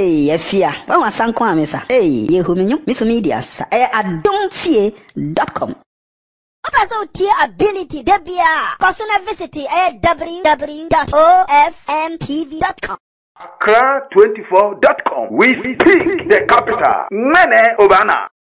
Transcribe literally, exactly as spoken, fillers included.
Hey, Efia. Wa sanko amesa. Hey, yehuminyu. Misu media sa. Eh, adomfie dot com. Also, tier ability, Debia. Personal visit, eh, w w w dot o f m t v dot com. Accra twenty-four dot com. We speak the capital. Mene Obana.